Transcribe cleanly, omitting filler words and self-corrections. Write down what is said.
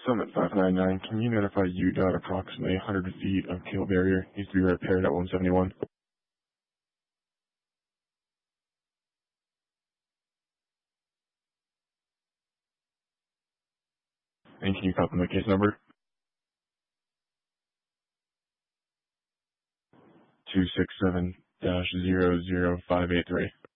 Summit 599, can you notify UDOT approximately 100 feet of cable barrier needs to be repaired at 171? And can you copy my case number? 267-00583.